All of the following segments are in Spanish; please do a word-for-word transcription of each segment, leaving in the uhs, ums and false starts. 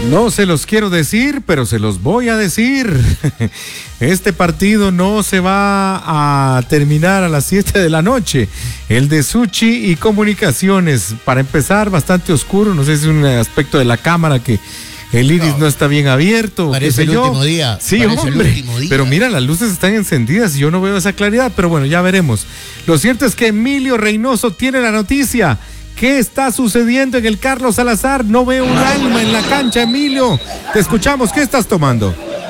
No se los quiero decir, pero se los voy a decir. Este partido no se va a terminar a las siete de la noche. El de Suchi y Comunicaciones, para empezar, bastante oscuro. No sé si es un aspecto de la cámara que el iris no, no está bien abierto. Parece el yo. último día. Sí, parece hombre. El último día. Pero mira, las luces están encendidas y yo no veo esa claridad. Pero bueno, ya veremos. Lo cierto es que Emilio Reynoso tiene la noticia. ¿Qué está sucediendo en el Carlos Salazar? No veo un alma en la cancha, Emilio. Te escuchamos. ¿Qué estás tomando?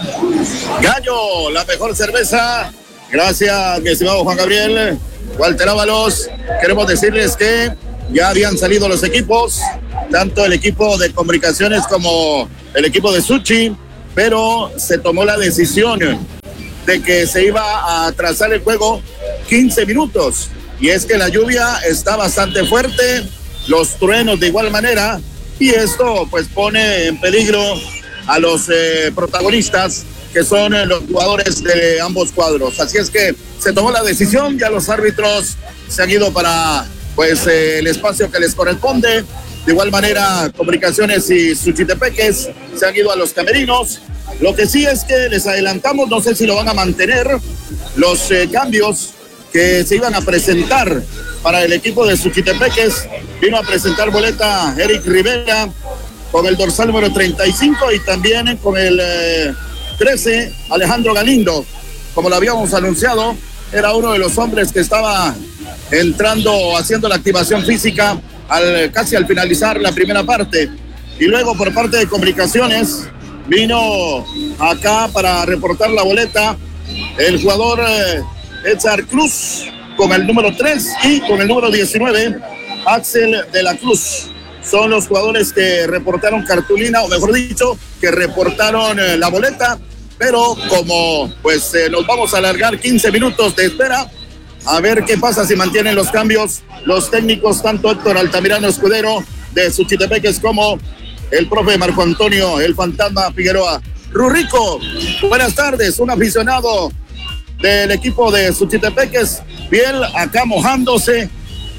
Gallo, la mejor cerveza. Gracias, mi estimado Juan Gabriel. Walter Ábalos. Queremos decirles que ya habían salido los equipos, tanto el equipo de Comunicaciones como el equipo de Suchi, pero se tomó la decisión de que se iba a atrasar el juego quince minutos. Y es que la lluvia está bastante fuerte, los truenos de igual manera, y esto pues pone en peligro a los eh, protagonistas, que son eh, los jugadores de ambos cuadros. Así es que se tomó la decisión, ya los árbitros se han ido para pues eh, el espacio que les corresponde. De igual manera, Comunicaciones y Suchitepeques se han ido a los camerinos. Lo que sí es que les adelantamos, no sé si lo van a mantener, los eh, cambios que se iban a presentar para el equipo de Suchitepeques. Vino a presentar boleta Eric Rivera con el dorsal número treinta y cinco y también con el eh, trece Alejandro Galindo. Como lo habíamos anunciado, era uno de los hombres que estaba entrando, haciendo la activación física al, casi al finalizar la primera parte. Y luego por parte de Comunicaciones vino acá para reportar la boleta el jugador eh, Edgar Cruz con el número tres y con el número diecinueve Axel de la Cruz. Son los jugadores que reportaron cartulina, o mejor dicho, que reportaron eh, la boleta, pero como pues eh, nos vamos a alargar quince minutos de espera, a ver qué pasa si mantienen los cambios los técnicos, tanto Héctor Altamirano Escudero de Suchitepeques como el profe Marco Antonio, el fantasma Figueroa. Rurrico, buenas tardes, un aficionado del equipo de Suchitepeques, bien acá mojándose.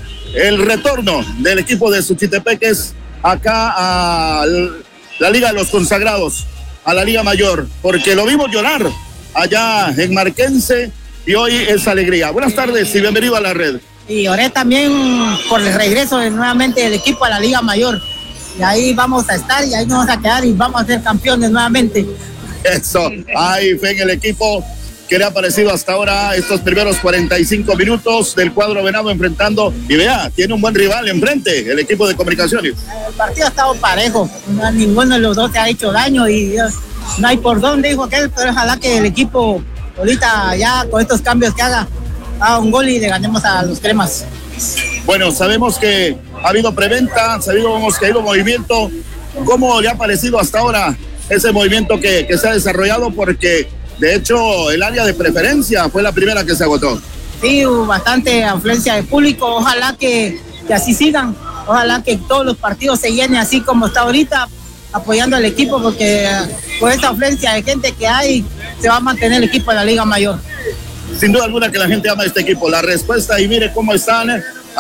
El retorno del equipo de Suchitepeques acá a la Liga de los Consagrados, a la Liga Mayor, porque lo vimos llorar allá en Marquense y hoy es alegría. Buenas tardes y bienvenido a la red. Y lloré también por el regreso de, nuevamente del equipo a la Liga Mayor. Y ahí vamos a estar y ahí nos vamos a quedar y vamos a ser campeones nuevamente. Eso, hay fe en el equipo que le ha parecido hasta ahora estos primeros cuarenta y cinco minutos del cuadro venado enfrentando, y vea, tiene un buen rival enfrente, el equipo de Comunicaciones. El partido ha estado parejo, no, ninguno de los dos se ha hecho daño y Dios, no hay por dónde, dijo aquel, pero ojalá que el equipo ahorita ya con estos cambios que haga, haga un gol y le ganemos a los cremas. Bueno, sabemos que ha habido preventa, sabemos que ha habido movimiento. ¿Cómo le ha parecido hasta ahora ese movimiento que, que se ha desarrollado? Porque de hecho, el área de preferencia fue la primera que se agotó. Sí, hubo bastante afluencia de público. Ojalá que, que así sigan. Ojalá que todos los partidos se llenen así como está ahorita, apoyando al equipo, porque con esta afluencia de gente que hay, se va a mantener el equipo de la Liga Mayor. Sin duda alguna que la gente ama a este equipo. La respuesta, y mire cómo están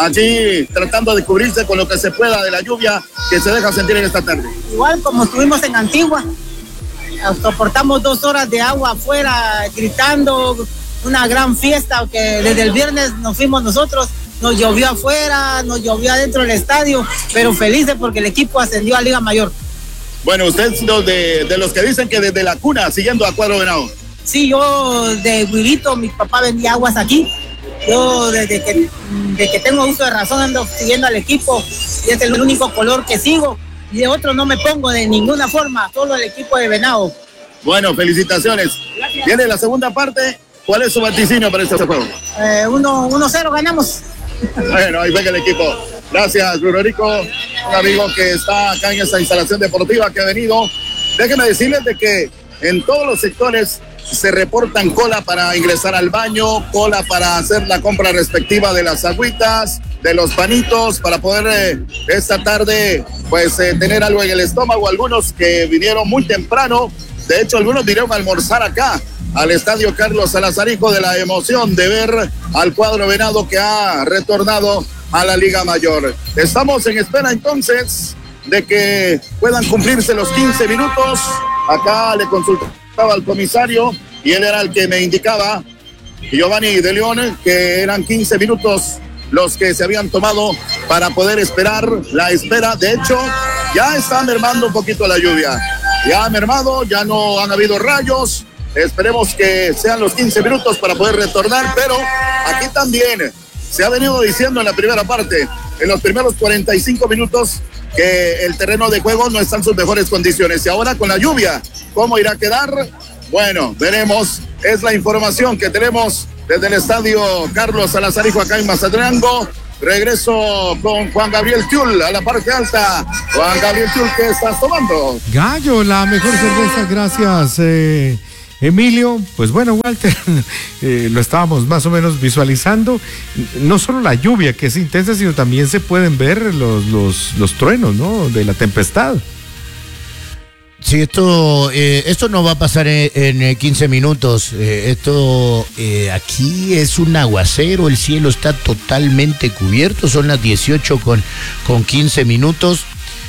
allí tratando de cubrirse con lo que se pueda de la lluvia que se deja sentir en esta tarde. Igual como estuvimos en Antigua. Soportamos dos horas de agua afuera, gritando, una gran fiesta, que desde el viernes nos fuimos nosotros, nos llovió afuera, nos llovió adentro del estadio, pero felices porque el equipo ascendió a Liga Mayor. Bueno, usted es de, de los que dicen que desde la cuna, siguiendo a Cuadro Venado. Sí, yo de Huirito, mi papá vendía aguas aquí, yo desde que, desde que tengo uso de razón ando siguiendo al equipo, y es el único color que sigo. Y de otro no me pongo de ninguna forma, solo el equipo de Venado. Bueno, felicitaciones. Gracias. Viene la segunda parte. ¿Cuál es su vaticinio para este juego? Eh, uno cero ganamos. Bueno, ahí venga el equipo. Gracias, Rurrico, un amigo que está acá en esta instalación deportiva que ha venido. Déjenme decirles de que en todos los sectores se reportan cola para ingresar al baño, cola para hacer la compra respectiva de las agüitas, de los panitos, para poder eh, esta tarde pues eh, tener algo en el estómago. Algunos que vinieron muy temprano, de hecho algunos vinieron a almorzar acá al estadio Carlos Salazar, hijo de la emoción de ver al cuadro venado que ha retornado a la Liga Mayor. Estamos en espera entonces de que puedan cumplirse los quince minutos. Acá le consultaba al comisario y él era el que me indicaba, Giovanni de León, que eran quince minutos los que se habían tomado para poder esperar la espera. De hecho, ya está mermando un poquito la lluvia. Ya ha mermado, ya no han habido rayos. Esperemos que sean los quince minutos para poder retornar, pero aquí también se ha venido diciendo en la primera parte, en los primeros cuarenta y cinco minutos, que el terreno de juego no está en sus mejores condiciones. Y ahora con la lluvia, ¿cómo irá a quedar? Bueno, veremos. Es la información que tenemos desde el estadio Carlos Salazar Hijo acá en Mazatlango. Regreso con Juan Gabriel Tiul a la parte alta. Juan Gabriel Tiul, ¿qué estás tomando? Gallo, la mejor cerveza, gracias, eh, Emilio. Pues bueno, Walter, eh, lo estábamos más o menos visualizando. No solo la lluvia, que es intensa, sino también se pueden ver los, los, los truenos, ¿no?, de la tempestad. Sí, esto, eh, esto no va a pasar en, en quince minutos. Eh, esto eh, aquí es un aguacero, el cielo está totalmente cubierto, son las dieciocho con, con quince minutos.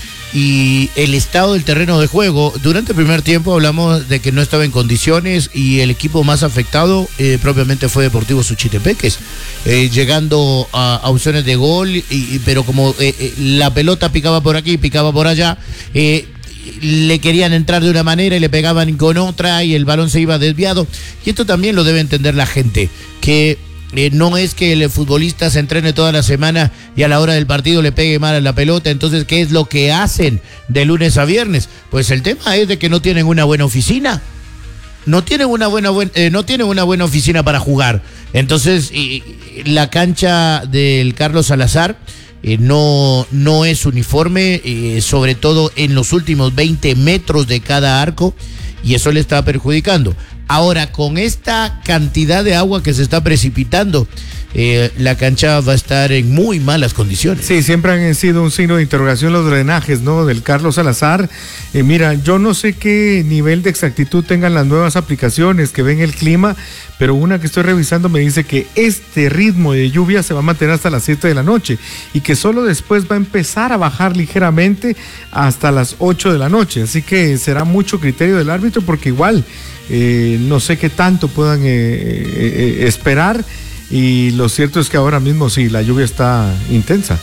Y el estado del terreno de juego, durante el primer tiempo hablamos de que no estaba en condiciones y el equipo más afectado eh, propiamente fue Deportivo Suchitepeques, eh, llegando a, a opciones de gol, y, y, pero como eh, eh, la pelota picaba por aquí, picaba por allá, eh, le querían entrar de una manera y le pegaban con otra y el balón se iba desviado. Y esto también lo debe entender la gente, que eh, no es que el futbolista se entrene toda la semana y a la hora del partido le pegue mal a la pelota. Entonces, ¿qué es lo que hacen de lunes a viernes? Pues el tema es de que no tienen una buena oficina. No tienen una buena, buen, eh, no tienen una buena oficina para jugar. Entonces, y, la cancha del Carlos Salazar Eh, no, no es uniforme, eh, sobre todo en los últimos veinte metros de cada arco, y eso le está perjudicando. Ahora, con esta cantidad de agua que se está precipitando, eh, la cancha va a estar en muy malas condiciones. Sí, siempre han sido un signo de interrogación los drenajes, ¿no?, del Carlos Salazar. Eh, mira, yo no sé qué nivel de exactitud tengan las nuevas aplicaciones que ven el clima, pero una que estoy revisando me dice que este ritmo de lluvia se va a mantener hasta las siete de la noche y que solo después va a empezar a bajar ligeramente hasta las ocho de la noche. Así que será mucho criterio del árbitro, porque igual eh, no sé qué tanto puedan eh, eh, esperar. Y lo cierto es que ahora mismo sí, la lluvia está intensa.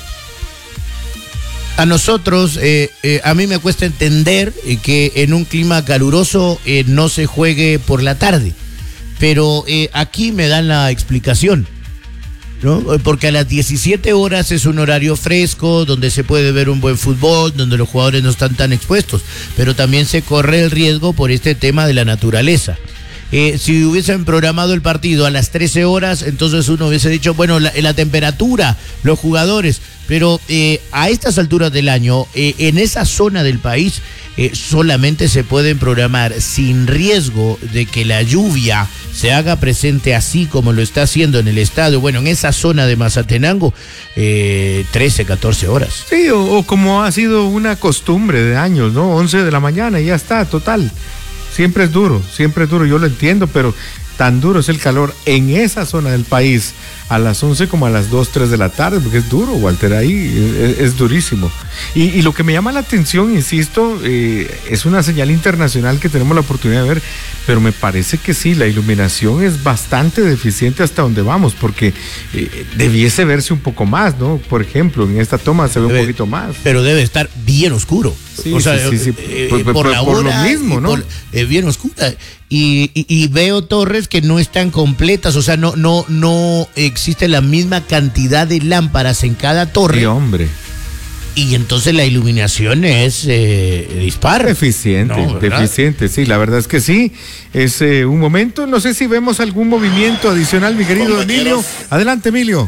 A nosotros, eh, eh, a mí me cuesta entender eh, que en un clima caluroso eh, no se juegue por la tarde, pero eh, aquí me dan la explicación, ¿no? Porque a las diecisiete horas es un horario fresco, donde se puede ver un buen fútbol, donde los jugadores no están tan expuestos, pero también se corre el riesgo por este tema de la naturaleza. Eh, si hubiesen programado el partido a las trece horas, entonces uno hubiese dicho, bueno, la, la temperatura, los jugadores, pero eh, a estas alturas del año, eh, en esa zona del país, eh, solamente se pueden programar sin riesgo de que la lluvia se haga presente así como lo está haciendo en el estadio, bueno, en esa zona de Mazatenango, eh, trece, catorce horas. Sí, o, o como ha sido una costumbre de años, ¿no? once de la mañana y ya está, total. Siempre es duro, siempre es duro, yo lo entiendo, pero tan duro es el calor en esa zona del país a las once como a las dos, tres de la tarde, porque es duro, Walter, ahí es, es durísimo. Y, y lo que me llama la atención, insisto, eh, es una señal internacional que tenemos la oportunidad de ver, pero me parece que sí, la iluminación es bastante deficiente hasta donde vamos, porque eh, debiese verse un poco más, ¿no? Por ejemplo, en esta toma se ve debe, un poquito más. Pero debe estar bien oscuro. Sí, o sea, sí, sí, sí. Eh, por, por, por, la por hora, lo mismo, ¿no? Por, eh, bien oscura. Y, y, y veo torres que no están completas, o sea, no, no, no existe la misma cantidad de lámparas en cada torre. Sí, hombre. Y entonces la iluminación es eh, dispar. Deficiente, no, deficiente, sí, la verdad es que sí. Es eh, un momento, no sé si vemos algún movimiento adicional, mi querido Emilio. Adelante, Emilio.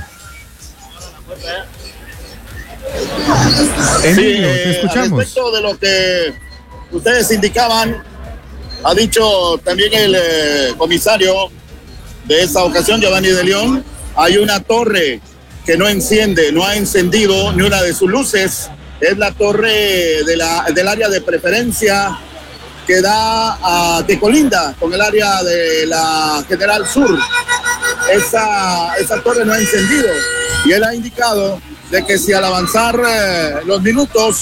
Sí, Emilio, eh, te escuchamos. Respecto de lo que ustedes indicaban, ha dicho también el eh, comisario de esta ocasión, Giovanni de León, hay una torre que no enciende, no ha encendido ni una de sus luces, es la torre de la, del área de preferencia que da a, que colinda con el área de la General Sur. Esa, esa torre no ha encendido y él ha indicado de que si al avanzar eh, los minutos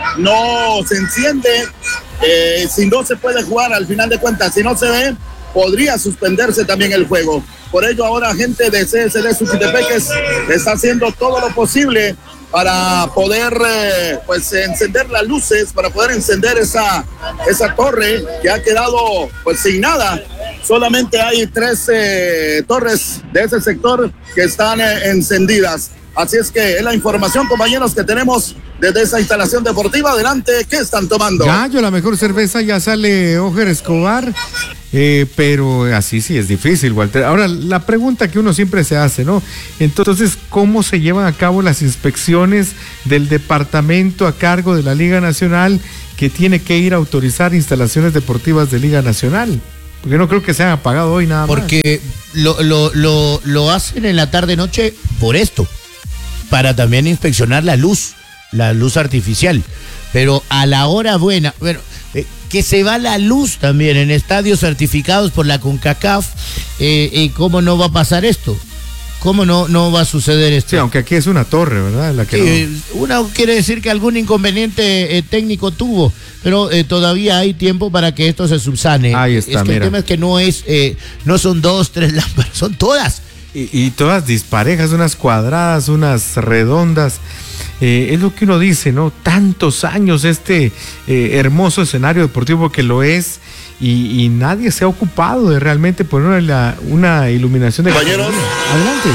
no se enciende, eh, si no se puede jugar al final de cuentas, si no se ve, podría suspenderse también el juego. Por ello ahora gente de C S D Suchitepeques está haciendo todo lo posible para poder eh, pues encender las luces, para poder encender esa, esa torre que ha quedado pues sin nada. Solamente hay tres eh, torres de ese sector que están eh, encendidas. Así es que es la información, compañeros, que tenemos desde esa instalación deportiva. Adelante, ¿qué están tomando? Gallo, la mejor cerveza, ya sale Ojer Escobar, eh, pero así sí es difícil, Walter. Ahora, la pregunta que uno siempre se hace, ¿no? Entonces, ¿cómo se llevan a cabo las inspecciones del departamento a cargo de la Liga Nacional que tiene que ir a autorizar instalaciones deportivas de Liga Nacional? Porque no creo que se hayan apagado hoy nada más. Porque lo, lo, lo, lo hacen en la tarde-noche por esto, para también inspeccionar la luz, la luz artificial. Pero a la hora buena, bueno, eh, que se va la luz también en estadios certificados por la CONCACAF, eh, eh, ¿cómo no va a pasar esto? ¿Cómo no, no va a suceder esto? Sí, aunque aquí es una torre, ¿verdad? La que sí, no... Una quiere decir que algún inconveniente eh, técnico tuvo, pero eh, todavía hay tiempo para que esto se subsane. Ahí está, es que mira. El tema es que no es, eh, no son dos, tres lámparas, son todas. Y, y todas disparejas, unas cuadradas, unas redondas. Eh, es lo que uno dice, ¿no? Tantos años este eh, hermoso escenario deportivo que lo es, y, y nadie se ha ocupado de realmente poner una, una iluminación de... Compañeros. Adelante.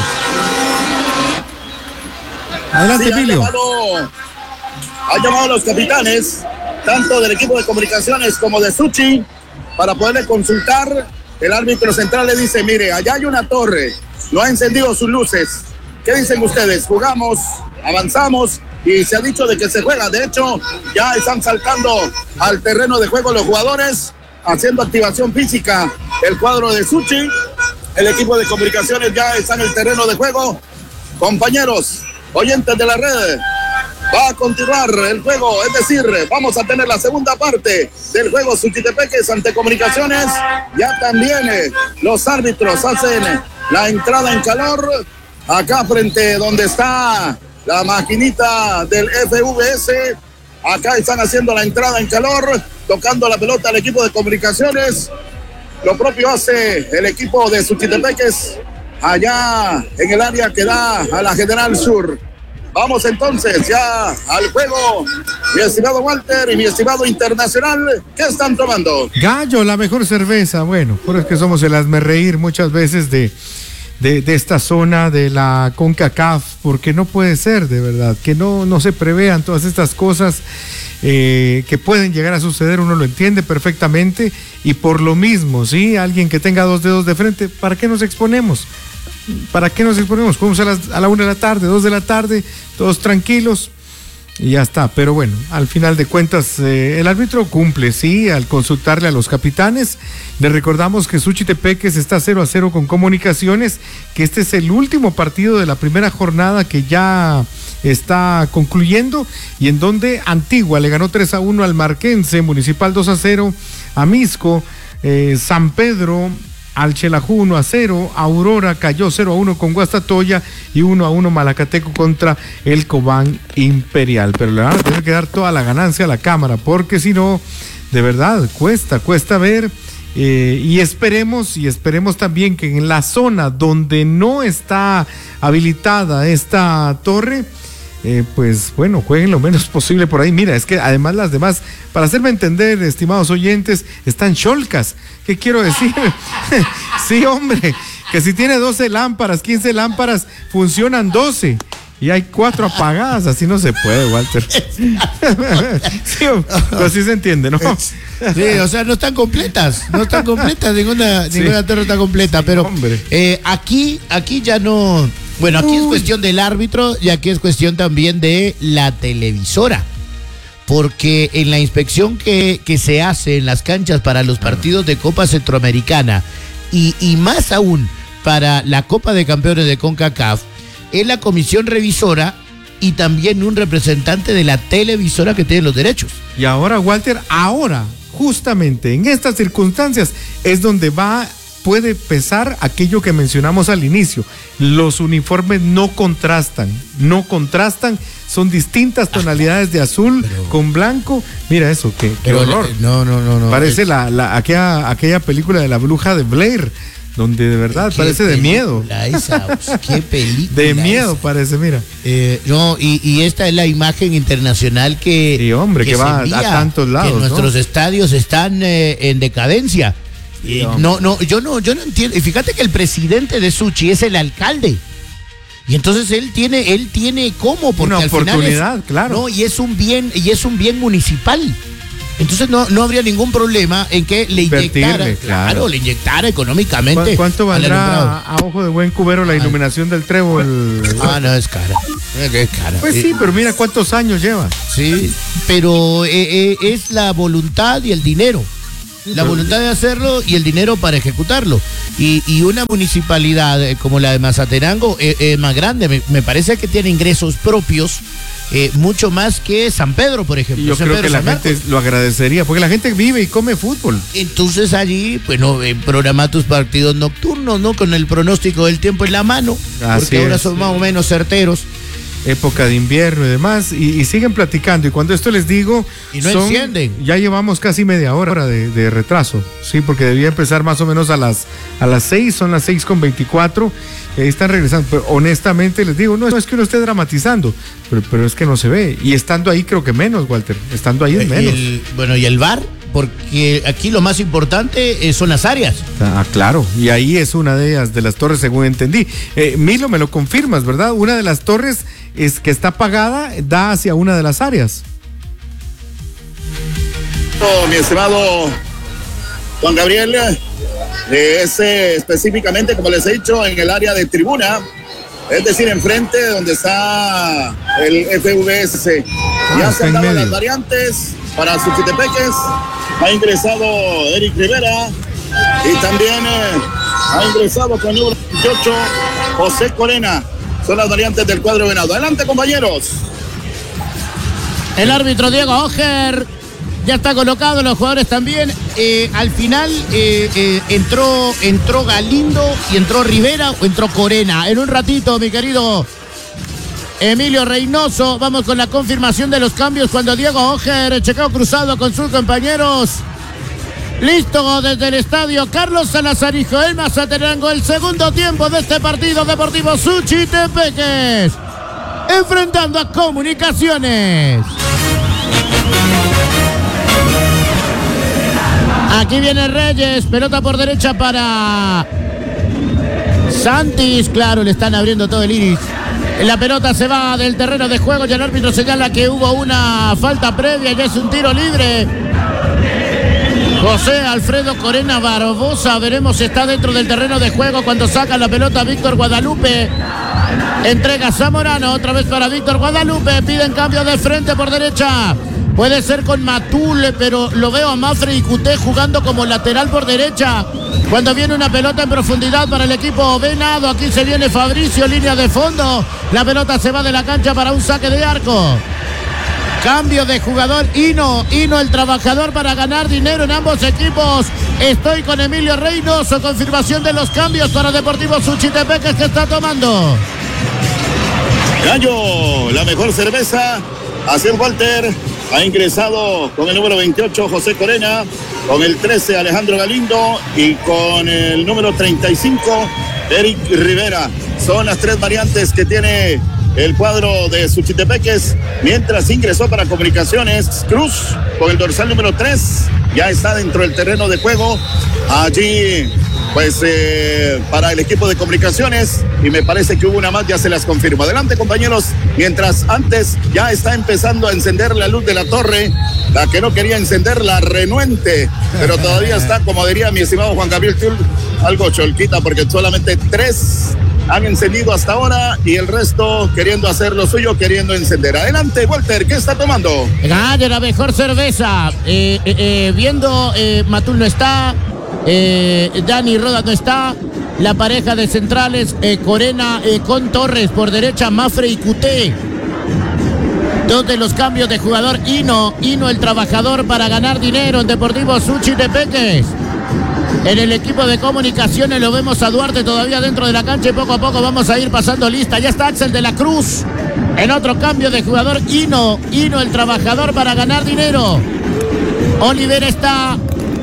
Adelante, Sí, Emilio. ha llamado, ha llamado a los capitanes, tanto del equipo de comunicaciones como de Suchi, para poderle consultar. El árbitro central le dice, mire, allá hay una torre, no ha encendido sus luces. ¿Qué dicen ustedes? Jugamos, avanzamos, y se ha dicho de que se juega. De hecho, ya están saltando al terreno de juego los jugadores, haciendo activación física. El cuadro de Suchi, el equipo de comunicaciones ya está en el terreno de juego. Compañeros, oyentes de la red, va a continuar el juego, es decir, vamos a tener la segunda parte del juego Suchitepeques ante Comunicaciones. Ya también eh, los árbitros hacen la entrada en calor acá frente donde está la maquinita del F V S. Acá están haciendo la entrada en calor, tocando la pelota al equipo de Comunicaciones. Lo propio hace el equipo de Suchitepeques allá en el área que da a la General Sur. Vamos entonces ya al juego, mi estimado Walter y mi estimado Internacional. ¿Qué están tomando? Gallo, la mejor cerveza. Bueno, por es que somos el hazmerreír muchas veces de, de, de esta zona de la CONCACAF, porque no puede ser, de verdad, que no, no se prevean todas estas cosas eh, que pueden llegar a suceder. Uno lo entiende perfectamente, y por lo mismo, ¿sí? Alguien que tenga dos dedos de frente, ¿para qué nos exponemos? ¿Para qué nos exponemos? Jugamos a, las, a la una de la tarde, dos de la tarde, todos tranquilos y ya está. Pero bueno, al final de cuentas, eh, el árbitro cumple, sí, al consultarle a los capitanes. Le recordamos que Suchitepeques está cero a cero con Comunicaciones, que este es el último partido de la primera jornada que ya está concluyendo, y en donde Antigua le ganó tres a uno al Marquense, Municipal dos a cero, a Misco, eh, San Pedro al Chelajú uno a cero, Aurora cayó cero a uno con Guastatoya, y uno a uno Malacateco contra el Cobán Imperial. Pero le van a tener que dar toda la ganancia a la Cámara, porque si no, de verdad, cuesta, cuesta ver, eh, y esperemos, y esperemos también que en la zona donde no está habilitada esta torre, Eh, pues bueno, jueguen lo menos posible por ahí. Mira, es que además las demás, para hacerme entender, estimados oyentes, están cholcas. ¿Qué quiero decir? Sí, hombre, que si tiene doce lámparas, quince lámparas, funcionan doce. Y hay cuatro apagadas, así no se puede, Walter. Sí, pero sí se entiende, ¿no? Sí, o sea, no están completas, no están completas, ninguna, sí. ninguna torre está completa, sí, pero eh, aquí, aquí ya no, bueno, aquí Uy. es cuestión del árbitro, y aquí es cuestión también de la televisora, porque en la inspección que, que se hace en las canchas para los partidos de Copa Centroamericana, y, y más aún para la Copa de Campeones de CONCACAF, es la comisión revisora y también un representante de la televisora que tiene los derechos. Y ahora, Walter, ahora, justamente en estas circunstancias, es donde va puede pesar aquello que mencionamos al inicio. Los uniformes no contrastan, no contrastan, son distintas tonalidades de azul pero, con blanco. Mira eso, qué, qué horror. No, no, no, no. Parece es... la, la, aquella, aquella película de la bruja de Blair, donde de verdad parece de miedo. Esa, qué película. De miedo esa. Parece, mira. Eh, no, y, y esta es la imagen internacional que, sí, hombre, que, que va a tantos lados. Que nuestros ¿no? estadios están eh, en decadencia. Sí, y no, no, yo no, yo no entiendo. Y fíjate que el presidente de Suchi es el alcalde. Y entonces él tiene, él tiene cómo, porque una al oportunidad, final es, claro. No, y es un bien, y es un bien municipal. Entonces no, no habría ningún problema en que le inyectara, claro. claro, le inyectara económicamente. ¿Cuánto valdrá a ojo de buen cubero la iluminación del trébol? Ah, no, es cara. Es cara. Pues sí, pero mira cuántos años lleva. Sí, pero eh, eh, es la voluntad y el dinero. La voluntad de hacerlo y el dinero para ejecutarlo. Y, y una municipalidad como la de Mazatenango es eh, eh, más grande. Me, me parece que tiene ingresos propios eh, mucho más que San Pedro, por ejemplo. Y yo San creo Pedro, que la San gente Marcos. lo agradecería, porque la gente vive y come fútbol. Entonces allí, bueno, eh, programa tus partidos nocturnos, ¿no? Con el pronóstico del tiempo en la mano. Así porque ahora es. son más o menos certeros. Época de invierno y demás, y, y siguen platicando, y cuando esto les digo, y no son, encienden. Ya llevamos casi media hora de, de retraso, sí, porque debía empezar más o menos a las a las seis, son las seis con veinticuatro, y ahí están regresando, pero honestamente les digo, no, no es que uno esté dramatizando, pero, pero es que no se ve, y estando ahí creo que menos, Walter, estando ahí es menos. Y el, bueno, y el V A R, porque aquí lo más importante eh, son las áreas. Ah, claro, y ahí es una de ellas, de las torres, según entendí. Eh, Milo, me lo confirmas, ¿verdad? Una de las torres es que está apagada, da hacia una de las áreas. Oh, mi estimado Juan Gabriel, es eh, específicamente, como les he dicho, en el área de tribuna, es decir, enfrente donde está el F V S. Ah, ya se han dado medio. las variantes para Suchitepeques, ha ingresado Eric Rivera y también eh, ha ingresado con el número veintiocho José Corena. Son las variantes del cuadro venado. Adelante, compañeros. El árbitro Diego Ojer ya está colocado, los jugadores también. Eh, al final eh, eh, entró, entró Galindo y entró Rivera o entró Corena. En un ratito, mi querido Emilio Reynoso, vamos con la confirmación de los cambios cuando Diego Ojer, chequeo cruzado con sus compañeros. Listo desde el estadio Carlos Salazar y Joel Mazatenango, el segundo tiempo de este partido Deportivo Suchitepeques, enfrentando a Comunicaciones. Aquí viene Reyes, pelota por derecha para Santis, claro, le están abriendo todo el iris. La pelota se va del terreno de juego y el árbitro señala que hubo una falta previa y es un tiro libre. José Alfredo Corena Barbosa, veremos si está dentro del terreno de juego cuando saca la pelota Víctor Guadalupe. Entrega Zamorano, otra vez para Víctor Guadalupe, piden cambio de frente por derecha. Puede ser con Matule, pero lo veo a Mafre y Cuté jugando como lateral por derecha. Cuando viene una pelota en profundidad para el equipo venado, aquí se viene Fabricio, línea de fondo. La pelota se va de la cancha para un saque de arco. Cambio de jugador, Hino, Hino el trabajador para ganar dinero en ambos equipos. Estoy con Emilio Reynoso, confirmación de los cambios para Deportivo Suchitepeques que está tomando. Gallo, la mejor cerveza, así es Walter, ha ingresado con el número veintiocho José Corena, con el trece Alejandro Galindo y con el número treinta y cinco Eric Rivera. Son las tres variantes que tiene el cuadro de Suchitepeques, mientras ingresó para Comunicaciones Cruz con el dorsal número tres, ya está dentro del terreno de juego, allí pues eh, para el equipo de Comunicaciones, y me parece que hubo una más, ya se las confirmo. Adelante, compañeros, mientras antes ya está empezando a encender la luz de la torre, la que no quería encender, la renuente, pero todavía está, como diría mi estimado Juan Gabriel Tull, algo cholquita, porque solamente tres han encendido hasta ahora y el resto queriendo hacer lo suyo, queriendo encender. Adelante, Walter, ¿qué está tomando? Gallo, la mejor cerveza. Eh, eh, eh, viendo, eh, Matul no está, eh, Dani Rodas no está, la pareja de centrales, eh, Corena eh, con Torres, por derecha Mafre y Cuté. Dos de los cambios de jugador, Hino, Hino el trabajador para ganar dinero en Deportivo Suchitepeques. En el equipo de comunicaciones lo vemos a Duarte todavía dentro de la cancha y poco a poco vamos a ir pasando lista. Ya está Axel de la Cruz. En otro cambio de jugador, Hino. Hino, el trabajador para ganar dinero. Oliver está.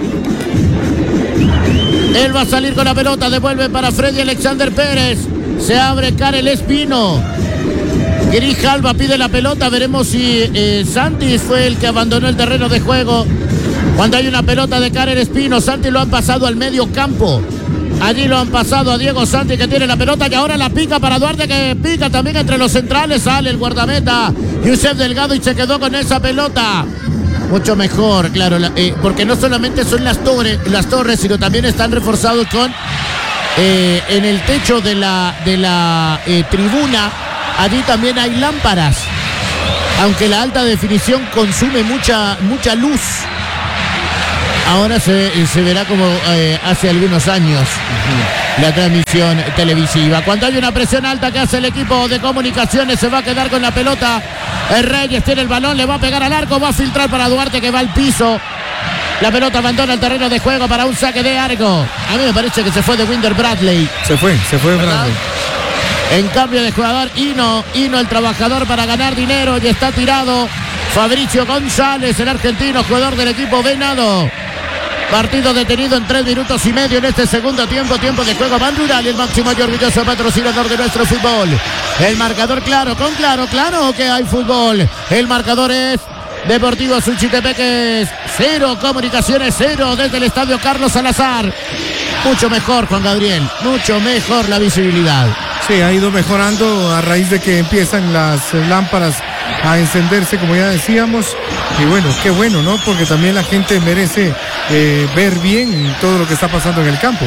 Él va a salir con la pelota. Devuelve para Freddy Alexander Pérez. Se abre Karel Espino. Grijalva pide la pelota. Veremos si eh, Santis fue el que abandonó el terreno de juego. Cuando hay una pelota de Karel Espino, Santi lo han pasado al medio campo. Allí lo han pasado a Diego Santi, que tiene la pelota y ahora la pica para Duarte, que pica también entre los centrales. Sale el guardameta Yusef Delgado y se quedó con esa pelota. Mucho mejor, claro, la, eh, porque no solamente son las torres, las torres, sino también están reforzados con eh, en el techo de la, de la eh, tribuna. Allí también hay lámparas, aunque la alta definición consume mucha, mucha luz. Ahora se, se verá como eh, hace algunos años uh-huh. la transmisión televisiva. Cuando hay una presión alta que hace el equipo de comunicaciones, se va a quedar con la pelota. El Reyes tiene el balón, le va a pegar al arco, va a filtrar para Duarte, que va al piso. La pelota abandona el terreno de juego para un saque de arco. A mí me parece que se fue de Winder Bradley. Se fue, se fue Bradley. En cambio de jugador, Hino, Hino el trabajador para ganar dinero, y está tirado Fabricio González, el argentino, jugador del equipo Venado. Partido detenido en tres minutos y medio en este segundo tiempo, tiempo de juego Bandural, el máximo y orgulloso patrocinador de nuestro fútbol. El marcador claro, con claro, claro que hay fútbol. El marcador es Deportivo Suchitepeques cero, Comunicaciones cero, desde el estadio Carlos Salazar. Mucho mejor, Juan Gabriel, mucho mejor la visibilidad. Sí, ha ido mejorando a raíz de que empiezan las lámparas a encenderse, como ya decíamos. Y bueno, qué bueno, ¿no? Porque también la gente merece eh, ver bien todo lo que está pasando en el campo.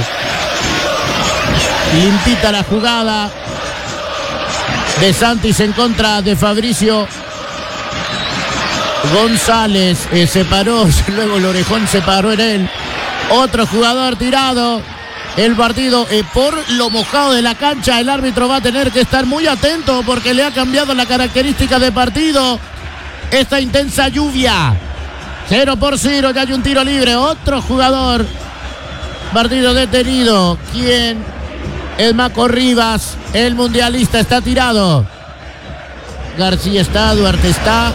Limpita la jugada de Santis en contra de Fabricio González. Eh, se paró, luego el orejón se paró en él. Otro jugador tirado. El partido, eh, por lo mojado de la cancha, el árbitro va a tener que estar muy atento porque le ha cambiado la característica de partido. Esta intensa lluvia. Cero por cero, ya hay un tiro libre. Otro jugador. Partido detenido. ¿Quién? El Maco Rivas, el mundialista, está tirado. García está, Duarte está.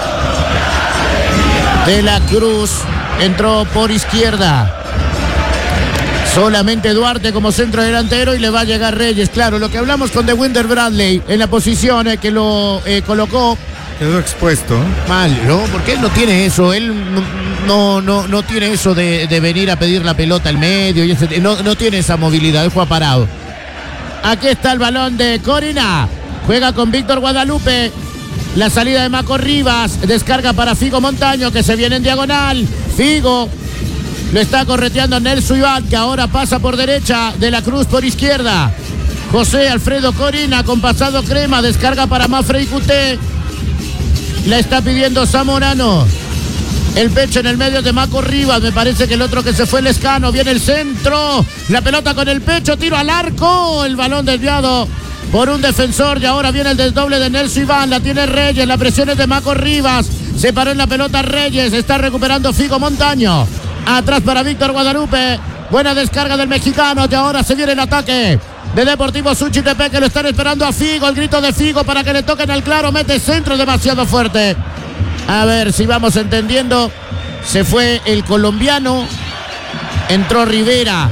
De la Cruz entró por izquierda. Solamente Duarte como centro delantero y le va a llegar Reyes. Claro, lo que hablamos con De Winder Bradley en la posición eh, que lo eh, colocó. Quedó expuesto. Mal, ¿no? Porque él no tiene eso. Él no, no, no tiene eso de, de venir a pedir la pelota al medio. Y ese, no, no tiene esa movilidad. Él juega parado. Aquí está el balón de Corina. Juega con Víctor Guadalupe. La salida de Maco Rivas. Descarga para Figo Montaño, que se viene en diagonal. Figo. Lo está correteando Nelson Iván, que ahora pasa por derecha. De la Cruz por izquierda. José Alfredo Corina con pasado crema. Descarga para Mafrey Cuté. La está pidiendo Zamorano. El pecho en el medio de Maco Rivas. Me parece que el otro que se fue, Lescano. Viene el centro. La pelota con el pecho. Tiro al arco. El balón desviado por un defensor. Y ahora viene el desdoble de Nelson Iván. La tiene Reyes. La presión es de Maco Rivas. Se paró en la pelota Reyes. Está recuperando Figo Montaño. Atrás para Víctor Guadalupe. Buena descarga del mexicano. Y ahora se viene el ataque de Deportivo Suchitepeques, que lo están esperando a Figo. El grito de Figo para que le toquen al claro. Mete centro demasiado fuerte. A ver si vamos entendiendo. Se fue el colombiano. Entró Rivera.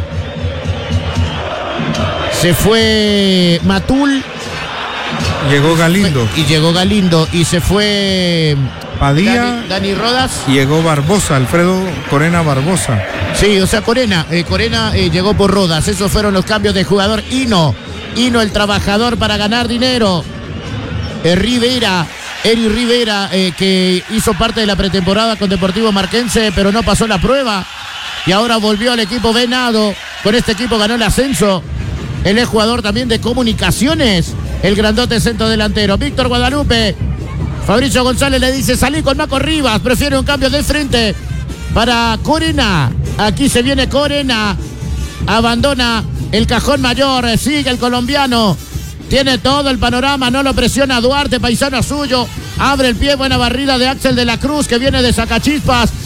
Se fue Matul. Llegó Galindo. Y llegó Galindo. Y se fue Padilla. Dani, Dani Rodas. Y llegó Barbosa, Alfredo Corena Barbosa. Sí, o sea, Corena. Eh, Corena eh, llegó por Rodas. Esos fueron los cambios de jugador. Hino. Hino, el trabajador para ganar dinero. Eh, Rivera. Eri Rivera, eh, que hizo parte de la pretemporada con Deportivo Marquense, pero no pasó la prueba. Y ahora volvió al equipo Venado. Con este equipo ganó el ascenso. Él es jugador también de Comunicaciones. El grandote centro delantero. Víctor Guadalupe. Fabricio González le dice: salí con Maco Rivas. Prefiere un cambio de frente para Corena. Aquí se viene Corena. Abandona el cajón mayor. Sigue el colombiano. Tiene todo el panorama. No lo presiona Duarte, paisano suyo. Abre el pie. Buena barrida de Axel de la Cruz, que viene de Sacachispas.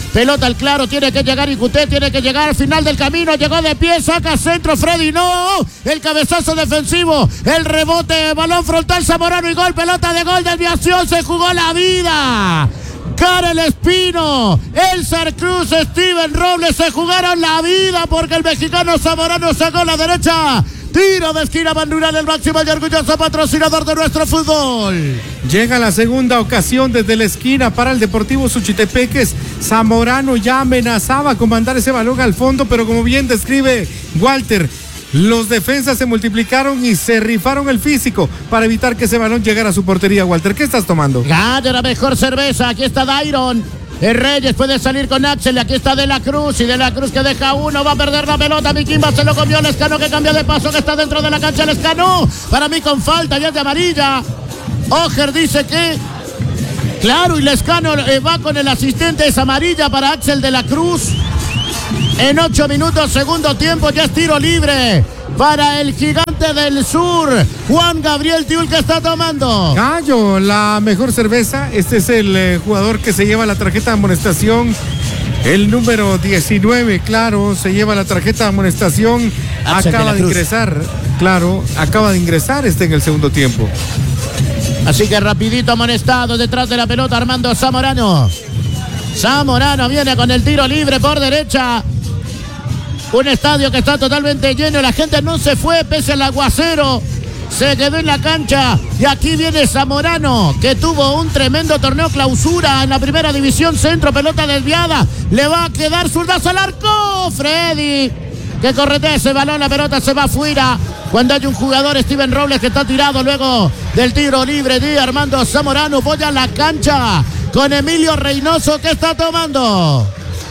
Pelota al claro, tiene que llegar Icuté, tiene que llegar al final del camino. Llegó de pie, saca centro Freddy, no. El cabezazo defensivo, el rebote, balón frontal Zamorano y gol. Pelota de gol, desviación, se jugó la vida. Karel Espino, Elzar Cruz, Steven Robles se jugaron la vida porque el mexicano Zamorano sacó la derecha. Tiro de esquina, Banrural, el máximo y orgulloso patrocinador de nuestro fútbol. Llega la segunda ocasión desde la esquina para el Deportivo Suchitepeques. Zamorano ya amenazaba con mandar ese balón al fondo, pero como bien describe Walter, los defensas se multiplicaron y se rifaron el físico para evitar que ese balón llegara a su portería. Walter, ¿qué estás tomando? Gallo, la mejor cerveza. Aquí está Dairon. El Reyes puede salir con Axel. Aquí está De la Cruz. Y De la Cruz que deja uno. Va a perder la pelota. Miquimba se lo comió. Lescano que cambia de paso. Que está dentro de la cancha. Lescano. Para mí con falta. Ya es de amarilla. Ojer dice que. Claro, y Lescano eh, va con el asistente. Es amarilla para Axel De la Cruz. En ocho minutos, segundo tiempo, ya es tiro libre para el gigante del sur, Juan Gabriel Tiul, que está tomando. Gallo, la mejor cerveza. Este es el eh, jugador que se lleva la tarjeta de amonestación. El número diecinueve, claro, se lleva la tarjeta de amonestación. Axel acaba de, de ingresar, claro, acaba de ingresar este en el segundo tiempo. Así que rapidito amonestado detrás de la pelota Armando Zamorano. Zamorano viene con el tiro libre por derecha. Un estadio que está totalmente lleno. La gente no se fue pese al aguacero. Se quedó en la cancha. Y aquí viene Zamorano, que tuvo un tremendo torneo clausura en la primera división centro. Pelota desviada. Le va a quedar zurdazo al arco. Freddy, que corretea ese balón. La pelota se va afuera. Cuando hay un jugador, Steven Robles, que está tirado luego del tiro libre de Armando Zamorano. Voy a la cancha con Emilio Reynoso, que está tomando.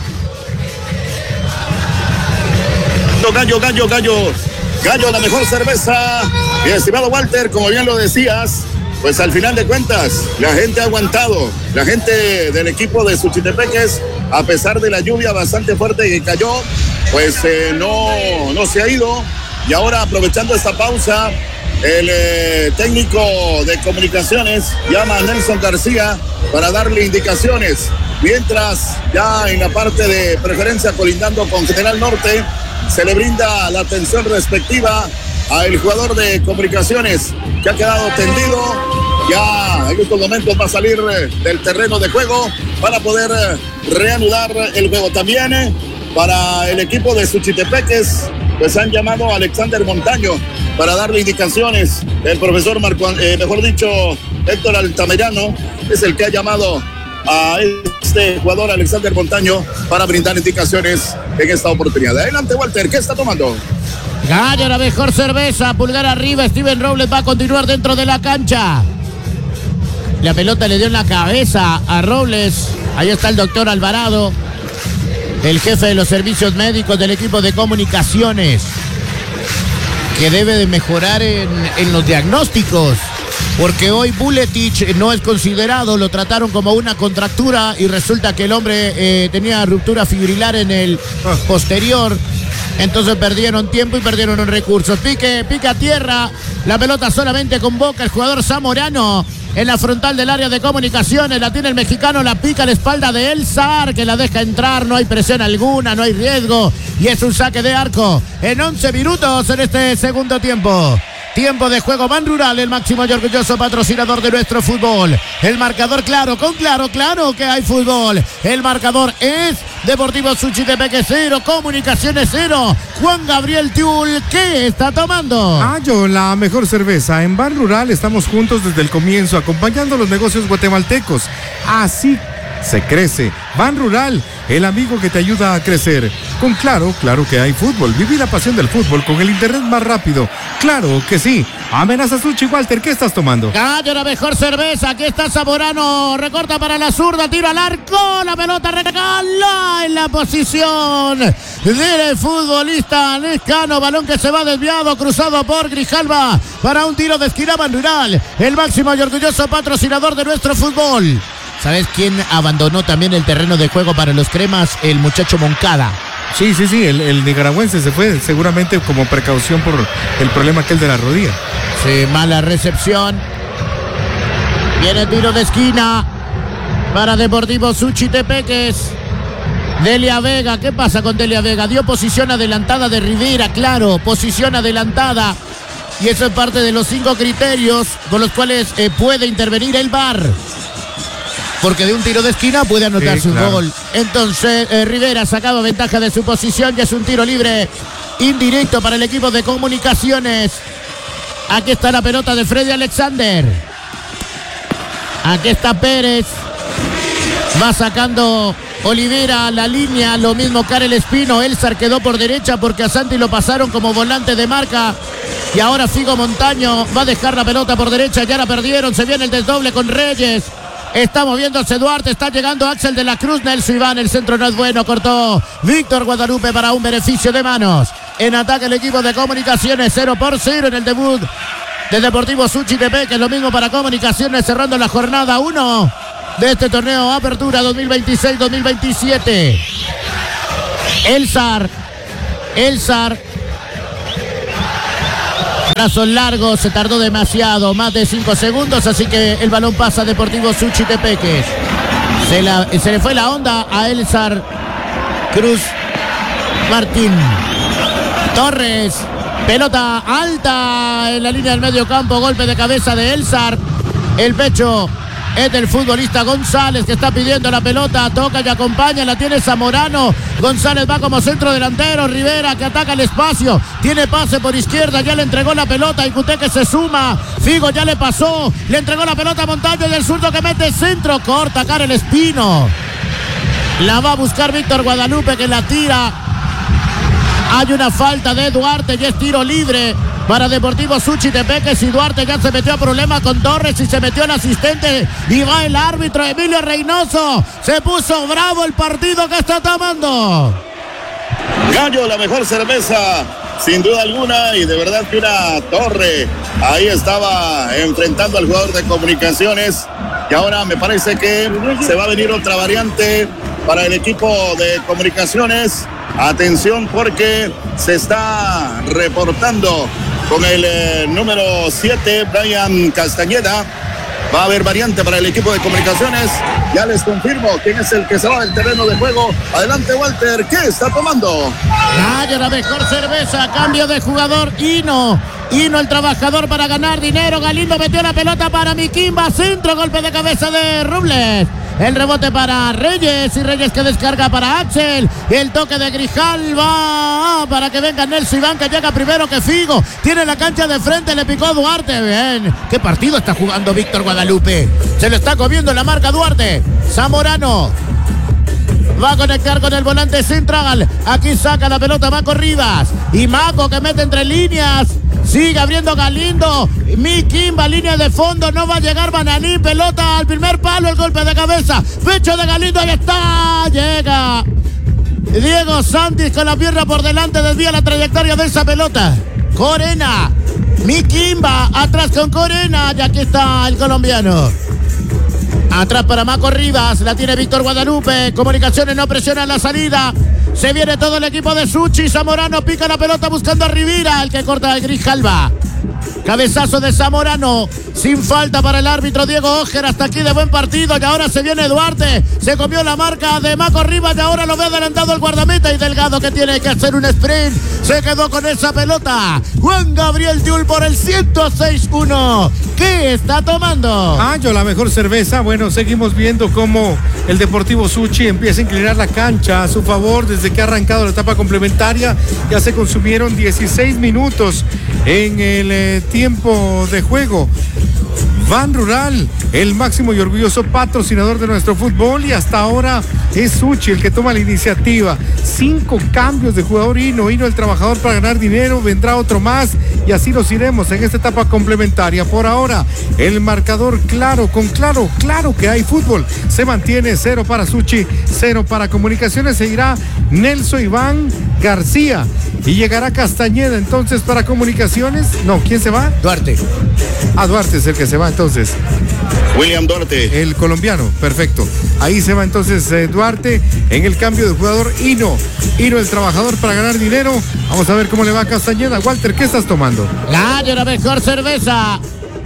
Gallo, gallo, gallo, gallo, la mejor cerveza. Mi estimado Walter, como bien lo decías, pues al final de cuentas, la gente ha aguantado. La gente del equipo de Suchitepeques, a pesar de la lluvia bastante fuerte que cayó, pues eh, no, no se ha ido. Y ahora, aprovechando esta pausa, el eh, técnico de comunicaciones llama a Nelson García para darle indicaciones. Mientras, ya en la parte de preferencia colindando con General Norte, se le brinda la atención respectiva al jugador de comunicaciones que ha quedado tendido. Ya en estos momentos va a salir del terreno de juego para poder reanudar el juego. También para el equipo de Suchitepeques, pues han llamado a Alexander Montaño para darle indicaciones. El profesor Marco, eh, mejor dicho, Héctor Altamirano, es el que ha llamado a este jugador Alexander Montaño para brindar indicaciones en esta oportunidad. Adelante, Walter, ¿qué está tomando? Gana la mejor cerveza, pulgar arriba. Steven Robles va a continuar dentro de la cancha. La pelota le dio en la cabeza a Robles. Ahí está el doctor Alvarado, el jefe de los servicios médicos del equipo de comunicaciones, que debe de mejorar en, en los diagnósticos. Porque hoy Buletich no es considerado, lo trataron como una contractura y resulta que el hombre eh, tenía ruptura fibrilar en el posterior. Entonces perdieron tiempo y perdieron recursos. Pique, pique a tierra, la pelota solamente convoca el jugador Zamorano en la frontal del área de comunicaciones. La tiene el mexicano, la pica a la espalda de Elzar, que la deja entrar, no hay presión alguna, no hay riesgo. Y es un saque de arco en once minutos en este segundo tiempo. Tiempo de juego, Banrural, el máximo y orgulloso patrocinador de nuestro fútbol. El marcador claro, con claro, claro que hay fútbol. El marcador es Deportivo Suchitepeques cero, Comunicaciones cero. Juan Gabriel Tiul, ¿qué está tomando? Gallo, la mejor cerveza. En Banrural estamos juntos desde el comienzo, acompañando los negocios guatemaltecos. Así se crece. Banrural, el amigo que te ayuda a crecer. Con Claro, claro que hay fútbol. Viví la pasión del fútbol con el internet más rápido. Claro que sí. Amenaza Suchi. Walter, ¿qué estás tomando? Gallo, la mejor cerveza. Aquí está Zamorano. Recorta para la zurda, tiro al arco. La pelota regala en la posición del futbolista Lescano. Balón que se va desviado, cruzado por Grijalva para un tiro de esquina. Banrural, el máximo y orgulloso patrocinador de nuestro fútbol. ¿Sabes quién abandonó también el terreno de juego para los cremas? El muchacho Moncada. Sí, sí, sí, el, el nicaragüense se fue seguramente como precaución por el problema aquel de la rodilla. Sí, mala recepción. Viene tiro de esquina para Deportivo Suchitepeques. Delia Vega, ¿qué pasa con Delia Vega? Dio posición adelantada de Rivera, claro, posición adelantada. Y eso es parte de los cinco criterios con los cuales eh, puede intervenir el V A R. Porque de un tiro de esquina puede anotarse sí, un claro. gol. Entonces eh, Rivera sacaba ventaja de su posición y es un tiro libre indirecto para el equipo de Comunicaciones. Aquí está la pelota de Freddy Alexander. Aquí está Pérez. Va sacando Olivera a la línea. Lo mismo Karel Espino. Elzar quedó por derecha porque a Santi lo pasaron como volante de marca. Y ahora Figo Montaño va a dejar la pelota por derecha. Ya la perdieron. Se viene el desdoble con Reyes. Está moviéndose Duarte, está llegando Axel de la Cruz, Nelson Iván, el centro no es bueno, cortó Víctor Guadalupe para un beneficio de manos. En ataque el equipo de Comunicaciones, cero por cero en el debut de Deportivo Suchitepeque, es lo mismo para Comunicaciones, cerrando la jornada uno de este torneo Apertura dos mil veintiséis dos mil veintisiete. Elzar, Elzar. Brazos largos, se tardó demasiado, más de cinco segundos, así que el balón pasa a Deportivo Suchitepeque. Se, la, se le fue la onda a Elzar Cruz Martín. Torres, pelota alta en la línea del medio campo, golpe de cabeza de Elzar. El pecho es del futbolista González que está pidiendo la pelota, toca y acompaña, la tiene Zamorano. González va como centro delantero, Rivera que ataca el espacio, tiene pase por izquierda, ya le entregó la pelota, Icute que se suma, Figo ya le pasó, le entregó la pelota a Montaño y el zurdo que mete centro, corta Karel Espino. La va a buscar Víctor Guadalupe que la tira. Hay una falta de Duarte y es tiro libre para Deportivo Suchitepeque. Si Duarte ya se metió a problema con Torres y se metió el asistente y va el árbitro Emilio Reynoso. Se puso bravo el partido que está tomando. Gallo, la mejor cerveza sin duda alguna, y de verdad que una torre ahí estaba enfrentando al jugador de Comunicaciones, y ahora me parece que se va a venir otra variante para el equipo de Comunicaciones. Atención porque se está reportando con el eh, número siete, Brian Castañeda. Va a haber variante para el equipo de Comunicaciones. Ya les confirmo quién es el que se va del terreno de juego. Adelante, Walter, ¿qué está tomando? Gallo, la mejor cerveza, cambio de jugador, Hino. Hino, el trabajador para ganar dinero. Galindo metió la pelota para Miquimba, centro, golpe de cabeza de Rubles. El rebote para Reyes y Reyes que descarga para Axel. El toque de Grijalva para que venga Nelson Iván que llega primero que Figo. Tiene la cancha de frente, le picó Duarte. Bien. ¿Qué partido está jugando Víctor Guadalupe? Se lo está comiendo la marca Duarte. Zamorano va a conectar con el volante central. Aquí saca la pelota Maco Rivas. Y Maco que mete entre líneas. Sigue abriendo Galindo. Miquimba, línea de fondo. No va a llegar Bananí. Pelota al primer palo. El golpe de cabeza. Pecho de Galindo. Ahí está. Llega Diego Santis con la pierna por delante. Desvía la trayectoria de esa pelota. Corena. Miquimba. Atrás con Corena. Y aquí está el colombiano. Atrás para Maco Rivas. La tiene Víctor Guadalupe. Comunicaciones no presiona la salida. Se viene todo el equipo de Suchi. Zamorano pica la pelota buscando a Rivera, el que corta el Grijalva. Cabezazo de Zamorano. Sin falta para el árbitro Diego Ojer. Hasta aquí de buen partido. Y ahora se viene Duarte. Se comió la marca de Maco Rivas. Y ahora lo ve adelantado el guardameta. Y Delgado que tiene que hacer un sprint. Se quedó con esa pelota. Juan Gabriel Diul por el ciento seis uno. ¿Qué está tomando? Ah, yo la mejor cerveza. Bueno, seguimos viendo cómo el Deportivo Suchi empieza a inclinar la cancha a su favor desde que ha arrancado la etapa complementaria. Ya se consumieron dieciséis minutos en el eh, tiempo de juego. Ban Rural, el máximo y orgulloso patrocinador de nuestro fútbol, y hasta ahora es Suchi el que toma la iniciativa. Cinco cambios de jugador Hino, Hino el trabajador para ganar dinero, vendrá otro más y así nos iremos en esta etapa complementaria. Por ahora, el marcador claro, con claro, claro que hay fútbol. Se mantiene cero para Suchi, cero para Comunicaciones. Se irá Nelson Iván García y llegará Castañeda entonces para Comunicaciones. No, ¿quién se va? Duarte. Ah, Duarte es el que se va entonces. William Duarte. El colombiano, perfecto. Ahí se va entonces eh, Duarte en el cambio de jugador. Hino, Hino el trabajador para ganar dinero. Vamos a ver cómo le va a Castañeda. Walter, ¿qué estás tomando? Gallo, la mejor cerveza.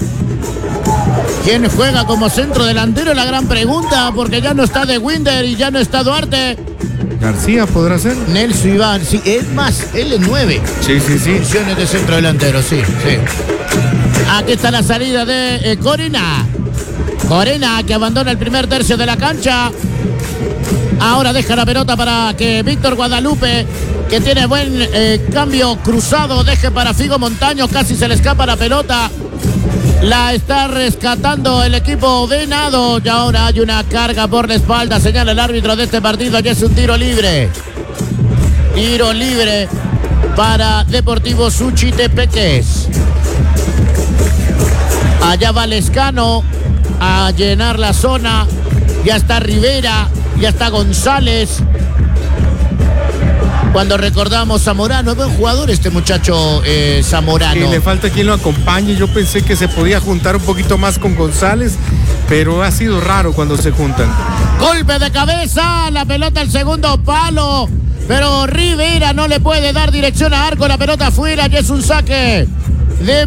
¿Quién juega como centro delantero? La gran pregunta, porque ya no está De Winder y ya no está Duarte. García podrá ser. Nelson Iván, sí, es más, él es nueve. Sí, sí, sí. Funciones de centro delantero, sí, sí. Aquí está la salida de eh, Corena. Corena que abandona el primer tercio de la cancha. Ahora deja la pelota para que Víctor Guadalupe, que tiene buen eh, cambio cruzado, deje para Figo Montaño. Casi se le escapa la pelota. La está rescatando el equipo Venado. Y ahora hay una carga por la espalda. Señala el árbitro de este partido. Ya es un tiro libre. Tiro libre para Deportivo Suchitepeques. Allá va Lescano a llenar la zona. Ya está Rivera. Ya está González. Cuando recordamos Zamorano, es buen jugador este muchacho eh, Zamorano. Y le falta quien lo acompañe. Yo pensé que se podía juntar un poquito más con González, pero ha sido raro cuando se juntan. Golpe de cabeza, la pelota al segundo palo, pero Rivera no le puede dar dirección a arco, la pelota afuera y es un saque de